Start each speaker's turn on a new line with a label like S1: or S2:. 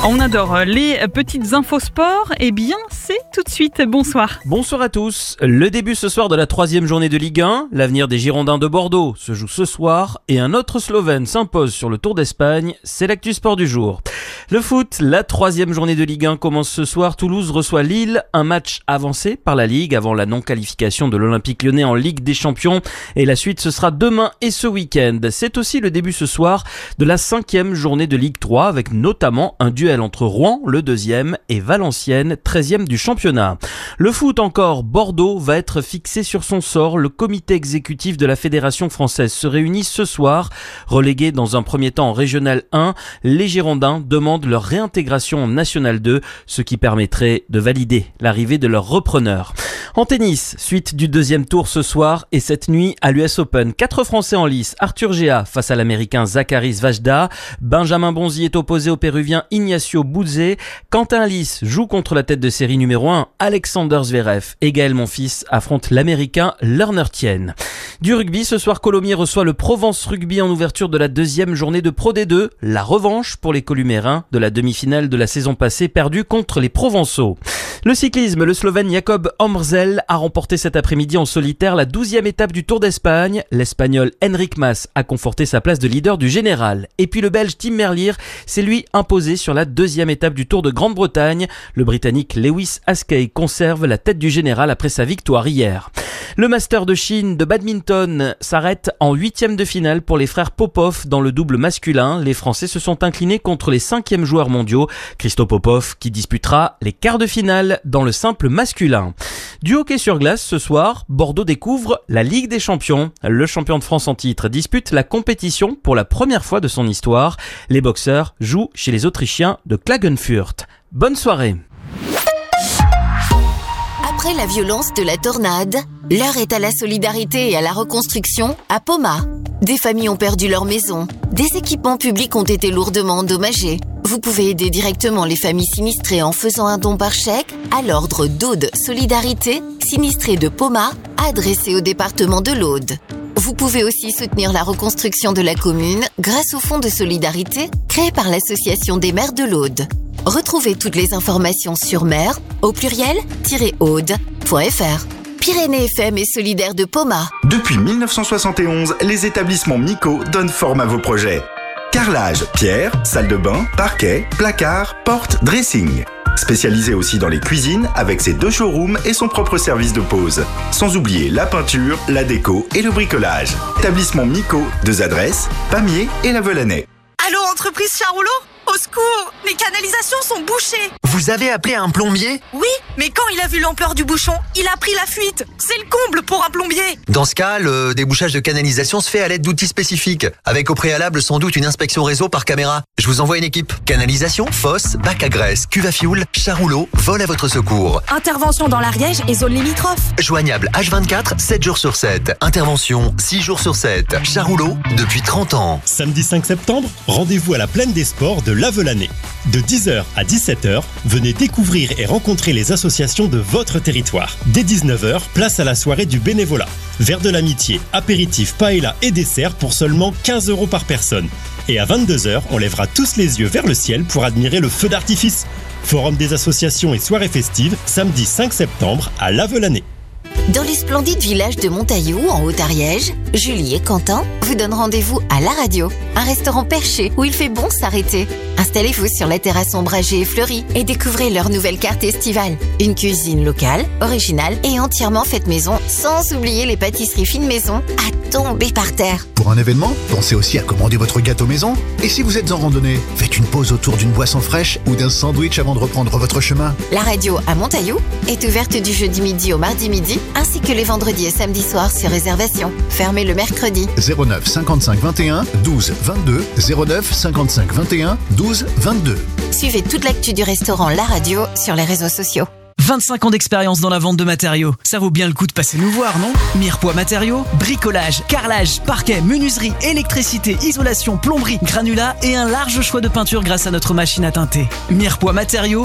S1: On adore les petites infos sport. Eh bien, c'est tout de suite. Bonsoir.
S2: Bonsoir à tous. Le début ce soir de la 3e journée de Ligue 1. L'avenir des Girondins de Bordeaux se joue ce soir et un autre Slovène s'impose sur le Tour d'Espagne. C'est l'actu sport du jour. Le foot, la 3e journée de Ligue 1 commence ce soir. Toulouse reçoit Lille. Un match avancé par la Ligue avant la non-qualification de l'Olympique Lyonnais en Ligue des Champions. Et la suite, ce sera demain et ce week-end. C'est aussi le début ce soir de la 5e journée de Ligue 3 avec notamment un duel entre Rouen, le 2e, et Valenciennes, 13e du championnat. Le foot encore, Bordeaux va être fixé sur son sort. Le comité exécutif de la Fédération française se réunit ce soir. Relégués dans un premier temps en Régional 1, les Girondins demandent leur réintégration en National 2, ce qui permettrait de valider l'arrivée de leur repreneur. En tennis, suite du 2e tour ce soir et cette nuit à l'US Open. 4 Français en lice. Arthur Géa face à l'Américain Zaccharis Vajda. Benjamin Bonzi est opposé au Péruvien Ignacio Bouzé. Quentin Lys joue contre la tête de série numéro 1, Alexander Zverev. Et Gaël Monfils affronte l'Américain Lerner Tien. Du rugby, ce soir, Colomiers reçoit le Provence Rugby en ouverture de la 2e journée de Pro D2. La revanche pour les Columérins de la demi-finale de la saison passée perdue contre les Provençaux. Le cyclisme, le Slovène Jakob Omrzel a remporté cet après-midi en solitaire la 12e étape du Tour d'Espagne. L'Espagnol Enric Mas a conforté sa place de leader du général. Et puis le Belge Tim Merlier s'est lui imposé sur la 2e étape du Tour de Grande-Bretagne. Le Britannique Lewis Haskell conserve la tête du général après sa victoire hier. Le Master de Chine de badminton s'arrête en 8e de finale pour les frères Popov dans le double masculin. Les Français se sont inclinés contre les 5e joueurs mondiaux. Christo Popov qui disputera les quarts de finale dans le simple masculin. Du hockey sur glace ce soir, Bordeaux découvre la Ligue des Champions. Le champion de France en titre dispute la compétition pour la première fois de son histoire. Les boxeurs jouent chez les Autrichiens de Klagenfurt. Bonne soirée.
S3: Après la violence de la tornade, l'heure est à la solidarité et à la reconstruction à Poma. Des familles ont perdu leur maison. Des équipements publics ont été lourdement endommagés. Vous pouvez aider directement les familles sinistrées en faisant un don par chèque à l'ordre d'Aude Solidarité, sinistré de Poma, adressé au département de l'Aude. Vous pouvez aussi soutenir la reconstruction de la commune grâce au fonds de solidarité créé par l'association des maires de l'Aude. Retrouvez toutes les informations sur maire, au pluriel-aude.fr. Pyrénées FM est solidaire de Poma.
S4: Depuis 1971, les établissements Mico donnent forme à vos projets. Carrelage, pierre, salle de bain, parquet, placard, porte, dressing. Spécialisé aussi dans les cuisines avec ses 2 showrooms et son propre service de pause. Sans oublier la peinture, la déco et le bricolage. Établissement Mico, 2 adresses, Pamiers et La Velanais.
S5: Allô, entreprise Charoulot ? Au secours, les canalisations sont bouchées.
S6: Vous avez appelé un plombier ?
S5: Oui, mais quand il a vu l'ampleur du bouchon, il a pris la fuite. C'est le comble pour un plombier.
S6: Dans ce cas, le débouchage de canalisation se fait à l'aide d'outils spécifiques, avec au préalable sans doute une inspection réseau par caméra. Je vous envoie une équipe. Canalisation, fosse, bac à graisse, cuve à fioul, Charoulot vole à votre secours.
S5: Intervention dans l'Ariège et zone limitrophe.
S6: Joignable H24, 7 jours sur 7. Intervention 6 jours sur 7. Charoulot depuis 30 ans.
S7: Samedi 5 septembre, rendez-vous à la Plaine des Sports de La Velanais. De 10h à 17h, venez découvrir et rencontrer les associations de votre territoire. Dès 19h, place à la soirée du bénévolat. Verre de l'amitié, apéritif, paella et dessert pour seulement 15 € par personne. Et à 22h, on lèvera tous les yeux vers le ciel pour admirer le feu d'artifice. Forum des associations et soirées festives, samedi 5 septembre à La Velanais.
S3: Dans les splendides villages de Montaillou, en Haute-Ariège, Julie et Quentin vous donnent rendez-vous à la radio, un restaurant perché où il fait bon s'arrêter. Installez-vous sur la terrasse ombragée et fleurie et découvrez leur nouvelle carte estivale. Une cuisine locale, originale et entièrement faite maison, sans oublier les pâtisseries fines maison à tomber par terre.
S8: Pour un événement, pensez aussi à commander votre gâteau maison. Et si vous êtes en randonnée, faites une pause autour d'une boisson fraîche ou d'un sandwich avant de reprendre votre chemin.
S3: La radio à Montaillou est ouverte du jeudi midi au mardi midi, ainsi que les vendredis et samedis soirs sur réservation. Fermé le mercredi.
S8: 09 55 21 12 22 09 55 21 12 22.
S3: Suivez toute l'actu du restaurant La Radio sur les réseaux sociaux.
S9: 25 ans d'expérience dans la vente de matériaux. Ça vaut bien le coup de passer nous voir, non ? Mirepoix Matériaux, bricolage, carrelage, parquet, menuiserie, électricité, isolation, plomberie, granulat et un large choix de peinture grâce à notre machine à teinter. Mirepoix Matériaux,